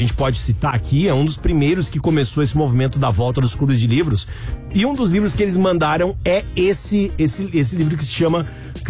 gente pode citar aqui, é um dos primeiros que começou esse movimento da volta dos clubes de livros. E um dos livros que eles mandaram é esse livro que se chama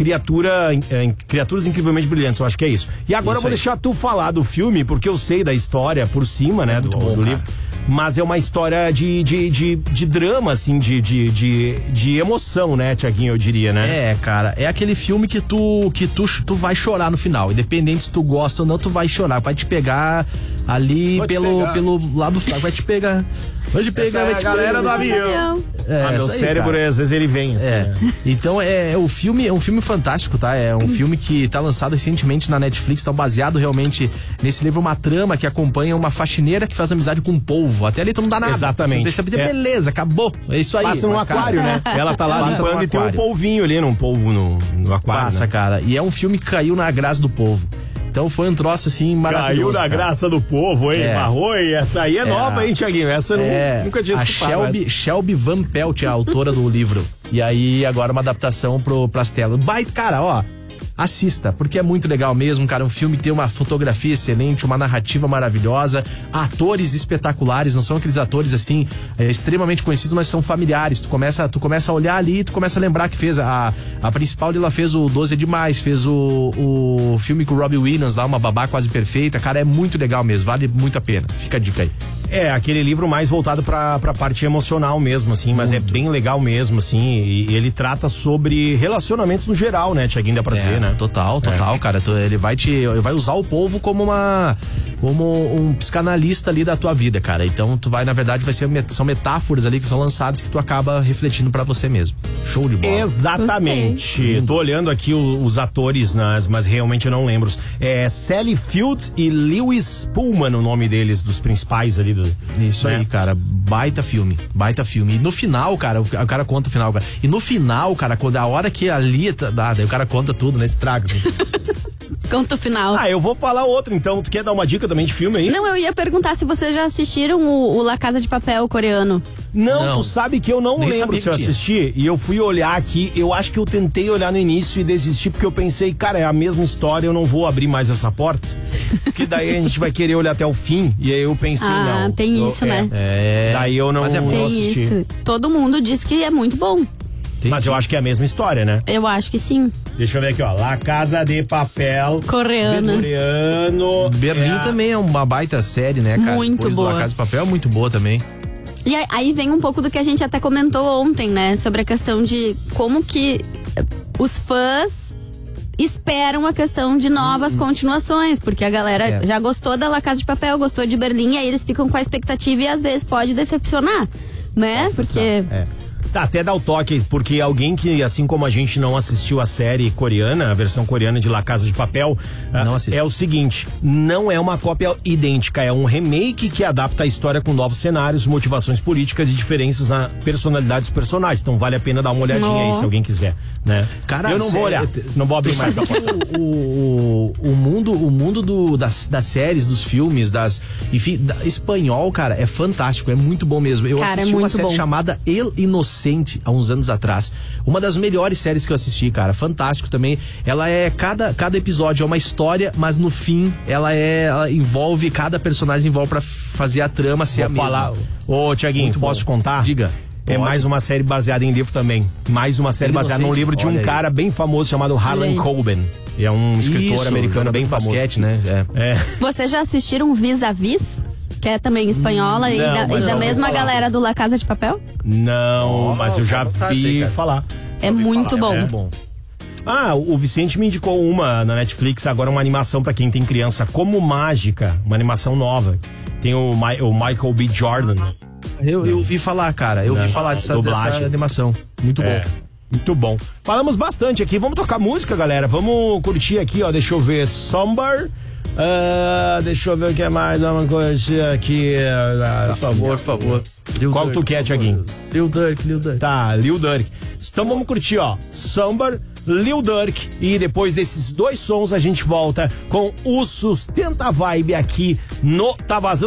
Criaturas Incrivelmente Brilhantes, eu acho que é isso. E agora eu vou deixar tu falar do filme, porque eu sei da história por cima, né, do livro. Mas é uma história de drama, assim, de emoção, né, Tiaguinho, eu diria, né? É, cara, é aquele filme que tu vai chorar no final. Independente se tu gosta ou não, tu vai chorar. Vai te pegar ali pelo lado fraco. Vai te pegar. Vai te pegar, vai te pegar. Galera do avião. Meu cérebro, às vezes, ele vem, assim. Né? Então, o filme é um filme fantástico, tá? É um filme que tá lançado recentemente na Netflix, tá baseado realmente nesse livro, uma trama que acompanha uma faxineira que faz amizade com um polvo. Até ali tu não dá nada. Exatamente. Beleza, acabou. É isso aí. Passa no aquário, né? Ela tá lá limpando e tem um polvinho ali, um polvo no aquário. Passa, né? Cara. E é um filme que caiu na graça do povo. Então foi um troço assim maravilhoso. Caiu na graça do povo, hein? Marroi, essa aí é nova, hein, Tiaguinho? Essa eu nunca tinha escutado. A Shelby Van Pelt, a autora do livro. E aí agora uma adaptação pras telas. Cara, ó, assista, porque é muito legal mesmo, cara. Um filme que tem uma fotografia excelente, uma narrativa maravilhosa, atores espetaculares, não são aqueles atores assim extremamente conhecidos, mas são familiares. Tu começa a olhar ali e tu começa a lembrar que fez a principal, ela fez o 12 é Demais, fez o filme com o Robbie Williams lá, Uma Babá Quase Perfeita. Cara, é muito legal mesmo, vale muito a pena. Fica a dica aí. É, aquele livro mais voltado pra parte emocional mesmo, assim, mas é bem legal mesmo, assim, e ele trata sobre relacionamentos no geral, né, Tiaguinho, dá pra dizer, né? Total, cara, ele vai usar o povo como um psicanalista ali da tua vida, cara. Então tu vai, na verdade, são metáforas ali que são lançadas que tu acaba refletindo pra você mesmo. Show de bola. Exatamente. Tô olhando aqui os atores, mas realmente eu não lembro. É Sally Field e Lewis Pullman, o nome deles, dos principais ali. Isso aí, cara, baita filme. E no final, cara, o cara conta o final, cara. E no final, cara, quando a hora que a Lia daí o cara conta tudo, né? Estraga. Conta o final. Eu vou falar outro, então. Tu quer dar uma dica também de filme aí? Não, eu ia perguntar se vocês já assistiram o La Casa de Papel coreano. Não, tu sabe que eu não lembro se eu assisti. E eu fui olhar aqui, eu acho que eu tentei olhar no início e desisti, porque eu pensei, cara, é a mesma história, eu não vou abrir mais essa porta. Porque daí a gente vai querer olhar até o fim. E aí eu pensei, não. Tem isso, né? Daí eu não assisti. Isso. Todo mundo diz que é muito bom. Mas eu acho que é a mesma história, né? Eu acho que sim. Deixa eu ver aqui, ó. La Casa de Papel. Coreano. Berlim também é uma baita série, né, cara? Muito boa. La Casa de Papel é muito boa também. E aí vem um pouco do que a gente até comentou ontem, né? Sobre a questão de como que os fãs esperam a questão de novas continuações, porque a galera já gostou da La Casa de Papel, gostou de Berlim, aí eles ficam com a expectativa e às vezes pode decepcionar, né? Porque... Tá, até dá o toque, porque alguém que, assim como a gente, não assistiu a série coreana, a versão coreana de La Casa de Papel, é o seguinte, não é uma cópia idêntica, é um remake que adapta a história com novos cenários, motivações políticas e diferenças na personalidade dos personagens. Então vale a pena dar uma olhadinha aí, se alguém quiser, né? Cara, eu não vou olhar, não vou abrir mais a porta. O mundo das séries, dos filmes, espanhol, cara, é fantástico, é muito bom mesmo. Eu assisti uma série chamada El Inocente há uns anos atrás. Uma das melhores séries que eu assisti, cara. Fantástico também. Ela é, cada episódio é uma história, mas no fim ela envolve, cada personagem envolve pra fazer a trama ser a mesma. Ô, Tiaguinho, posso te contar? Diga. É mais uma série baseada em livro também. Mais uma série baseada num livro de um cara bem famoso chamado Harlan Coben. É um escritor americano bem famoso. Basquete, né? Vocês já assistiram Vis-a-Vis? Que é também espanhola e da mesma galera do La Casa de Papel? Não, mas eu já vi falar. É muito bom. O Vicente me indicou uma na Netflix, agora uma animação pra quem tem criança, Como Mágica, uma animação nova. Tem o Michael B. Jordan. Eu ouvi falar, cara. Eu ouvi falar dessa animação. Muito bom. Muito bom. Falamos bastante aqui. Vamos tocar música, galera. Vamos curtir aqui, ó. Deixa eu ver. Somber. Deixa eu ver o que é mais. Uma coisa aqui. Por favor. Qual tu quer, Thiaguinho? Lil Durk. Tá, Lil Durk. Então vamos curtir, ó. Somber, Lil Durk. E depois desses dois sons a gente volta com o Sustenta Vibe aqui no Tá Vazando.